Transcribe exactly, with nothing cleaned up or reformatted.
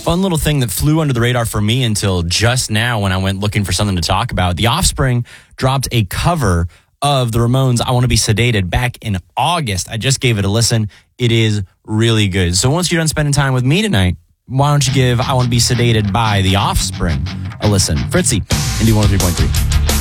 Fun little thing that flew under the radar for me until just now when I went looking for something to talk about. The Offspring dropped a cover of the Ramones' I Want to Be Sedated back in August. I just gave it a listen. It is really good. So once you're done spending time with me tonight, why don't you give I Want to Be Sedated by The Offspring a listen? Fritzy, Indy one oh three point three.